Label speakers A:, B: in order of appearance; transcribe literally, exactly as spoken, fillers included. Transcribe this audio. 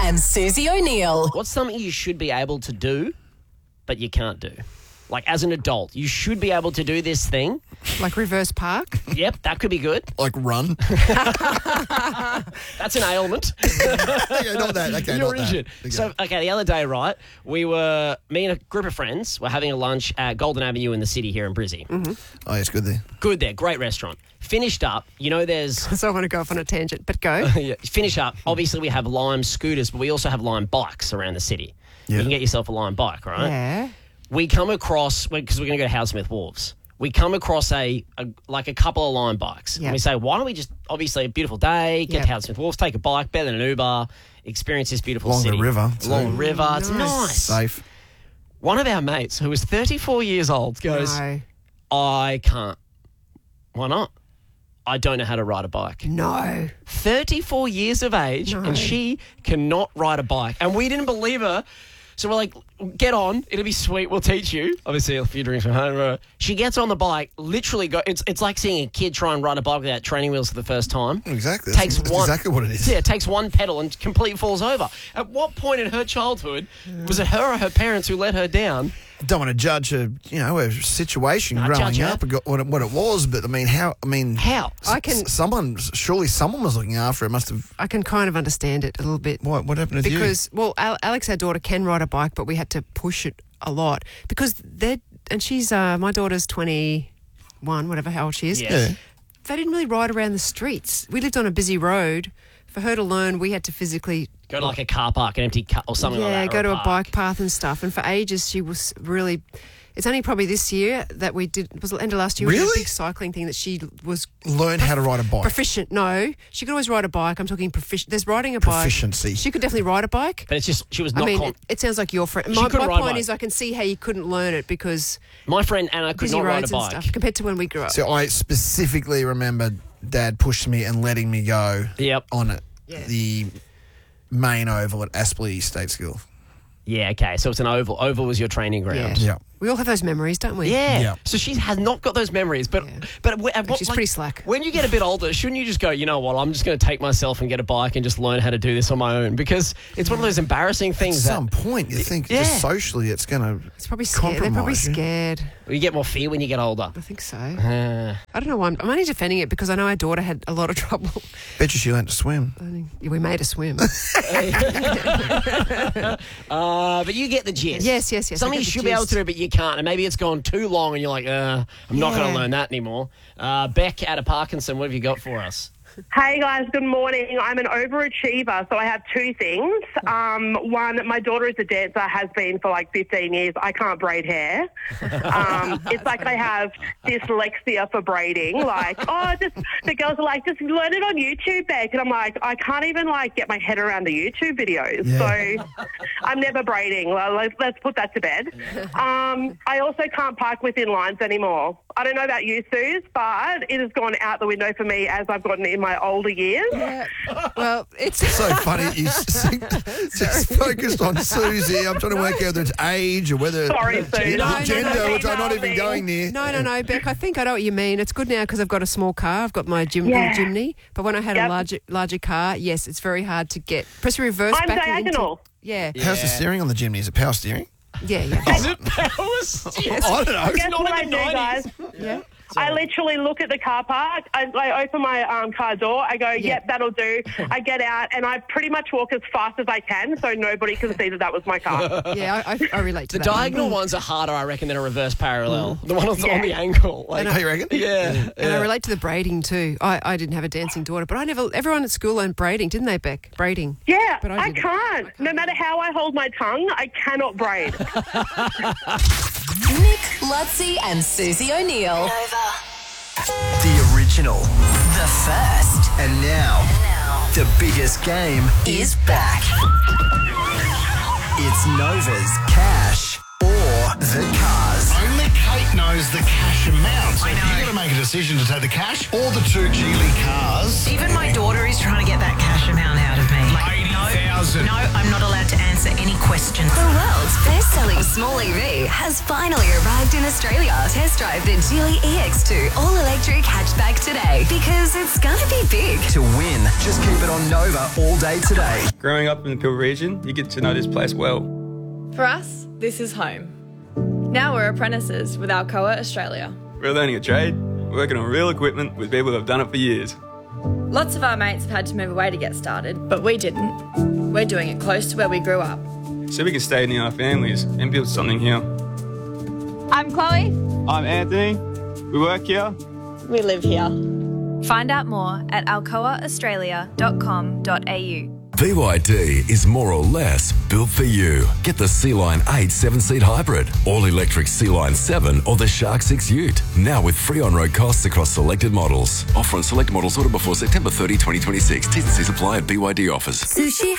A: and Susie O'Neill.
B: What's something you should be able to do, but you can't do? Like, as an adult, you should be able to do this thing.
C: Like reverse park?
B: Yep, that could be good.
D: Like run.
B: That's an ailment.
D: Okay, not that. Okay,
B: You're
D: not that.
B: injured.
D: Okay.
B: So, okay, the other day, right, we were, me and a group of friends were having a lunch at Golden Avenue in the city here in Brizzy.
C: Mm-hmm.
D: Oh, it's good there.
B: Good there, great restaurant. Finished up, you know, there's...
C: So I want to go off on a tangent, but go.
B: yeah, finish up, obviously we have Lime scooters, but we also have Lime bikes around the city.
D: Yeah.
B: You can get yourself a Lime bike, right?
C: Yeah.
B: We come across, because we're going to go to Howard Smith Wharves, we come across a, a like a couple of Lime bikes.
C: Yep.
B: And we say, why don't we just, obviously a beautiful day, get
C: Yep.
B: to Howard Smith Wharves, take a bike, better than an Uber, experience this beautiful
D: Along the
B: city.
D: river,
B: Along
D: too.
B: the river. It's nice.
D: Safe.
B: One of our mates, who was thirty-four years old, goes,
C: No.
B: I can't. Why not? I don't know how to ride a bike.
C: No.
B: thirty-four years of age,
C: No.
B: and she cannot ride a bike. And we didn't believe her. So we're like, get on. It'll be sweet. We'll teach you. Obviously, a few drinks from home. She gets on the bike, literally go. It's it's like seeing a kid try and ride a bike without training wheels for the first time.
D: Exactly.
B: Takes
D: That's
B: one,
D: exactly what it is.
B: Yeah, it takes one pedal and completely falls over. At what point in her childhood was it her or her parents who let her down?
D: Don't want to judge her, you know, her situation
B: No,
D: growing
B: judge her.
D: up and got what it, what it was, but I mean, how? I mean,
B: How?
C: I can
D: s- someone surely someone was looking after it. Must have.
C: I can kind of understand it a little bit.
D: What what happened with you?
C: Because, well, Al- Alex, our daughter, can ride a bike, but we had to push it a lot because they're, and she's, uh, my daughter's twenty-one, whatever, how old she is.
B: Yes.
D: Yeah.
C: They didn't really ride around the streets. We lived on a busy road. For her to learn, we had to physically
B: Go to like a car park, an empty car or something
C: yeah,
B: like that.
C: go
B: or
C: to a
B: park.
C: bike path and stuff. And for ages, she was really. It's only probably this year that we did. Was it the end of last year? We did a
D: Really?
C: big cycling thing that she was
D: Learn how to ride a bike.
C: proficient. No, she could always ride a bike. I'm talking proficient. There's riding a bike.
D: Proficiency.
C: She could definitely ride a bike.
B: But it's just, she was
C: I
B: not
C: mean,
B: con-
C: it, it sounds like your friend.
B: She
C: My,
B: couldn't
C: my
B: ride a
C: point
B: bike.
C: is, I can see how you couldn't learn it because
B: My friend Anna could
C: busy
B: not ride a
C: roads and
B: bike.
C: stuff compared to when we grew up.
D: So I specifically remember Dad pushed me and letting me go
B: Yep.
D: on it,
C: Yeah.
D: the main oval at Aspley State School.
B: Yeah, okay. So it's an oval. Oval was your training ground.
C: Yeah.
D: Yeah.
C: We all have those memories, don't we?
B: Yeah.
D: Yeah.
B: So she has not got those memories, but
C: Yeah.
B: but w- at what,
C: She's
B: like,
C: pretty slack.
B: When you get a bit older, shouldn't you just go, you know what, I'm just going to take myself and get a bike and just learn how to do this on my own? Because it's one of those embarrassing
D: At
B: things that
D: some point, you think
B: Yeah.
D: just socially it's going to
C: It's probably scared. They're probably
D: compromise you.
C: scared.
B: you get more fear when you get older.
C: I think so.
B: Uh,
C: I don't know why. I'm, I'm only defending it because I know our daughter had a lot of trouble.
D: Bet you she learned to swim.
C: I think we made her swim.
B: uh, but you get the gist.
C: Yes, yes, yes, I
B: Something
C: get
B: you
C: the
B: should be able
C: gist.
B: to do, but you can't. And maybe it's gone too long and you're like, uh, I'm not going
C: Yeah.
B: to learn that anymore. Uh, Beck out of Parkinson, what have you got for us?
E: Hey guys, good morning. I'm an overachiever, so I have two things. Um, one, my daughter is a dancer, has been for like fifteen years. I can't braid hair. Um, it's like I have dyslexia for braiding. Like, oh, just the girls are like, just learn it on YouTube, Beck. And I'm like, I can't even like get my head around the YouTube videos.
D: Yeah.
E: So I'm never braiding. Well, let's, let's put that to bed. Um, I also can't park within lines anymore. I don't know about you, Suze, but it has gone out the window for me as I've gotten in my older years.
C: Yeah. Well, it's
D: So funny you s- just focused on Susie. I'm trying to work out whether it's age or whether
E: Sorry, Suze.
C: No, no,
D: gender,
C: no,
D: which I'm not
E: no,
D: even
E: no.
D: going near.
C: No, no, no, Beck. I think I know what you mean. It's good now because I've got a small car. I've got my gym,
E: Yeah.
C: little chimney. But when I had
E: Yep.
C: a larger, larger car, yes, it's very hard to get. Press reverse
E: I'm
C: back and
E: diagonal.
C: Into, yeah, yeah,
D: How's the steering on the Jimny? Is it power steering?
C: yeah.
B: Is it power steering?
D: I don't know.
E: Guess
B: not
E: what
B: in
E: I
B: the
E: do,
B: nineties.
E: guys?
C: yeah.
E: I literally look at the car park. I, I open my um, car door. I go, yep, that'll do. I get out and I pretty much walk as fast as I can so nobody can see that that was my car.
C: Yeah, I, I, I relate to
B: The
C: that. one.
B: diagonal ones are harder, I reckon, than a reverse parallel. The one on,
E: Yeah.
B: on the angle. Like,
D: Oh, you reckon?
B: yeah.
C: And I relate to the braiding too. I, I didn't have a dancing daughter, but I never. Everyone at school learned braiding, didn't they, Beck? Braiding.
E: Yeah,
C: But I
E: I,
C: didn't.
E: can't. No matter how I hold my tongue, I cannot braid.
A: Nick, Lutzi, and Susie O'Neill.
F: The original.
A: The first
F: And now, the biggest game
A: is back.
F: It's Nova's Cash or the Cars.
G: Only Kate knows the cash amount. So you've got to make a decision to take the cash or the two Geely cars.
H: Even my daughter is trying to get that cash amount out of me.
G: eighty thousand.
H: No, I'm not allowed to answer any questions.
A: The world's best-selling
I: small E V has finally arrived in Australia. Test drive the Geely E X two all-electric hatchback today because it's going to be big.
F: To win, just keep it on Nova all day today.
J: Growing up in the Peel region, you get to know this place well.
K: For us, this is home. Now we're apprentices with Alcoa Australia.
J: We're learning a trade, working on real equipment with people who have done it for years.
K: Lots of our mates have had to move away to get started, but we didn't. We're doing it close to where we grew up.
J: So we can stay near our families and build something here.
K: I'm Chloe.
J: I'm Anthony. We work here.
K: We live here. Find out more at alcoa australia dot com dot a u.
L: B Y D is more or less built for you. Get the Sea-Line eight seven-seat hybrid, all-electric Sea-Line seven or the Shark six Ute. Now with free on-road costs across selected models. Offer on select models ordered before September thirtieth, twenty twenty-six. T's and C's apply at B Y D offers.
I: Sushi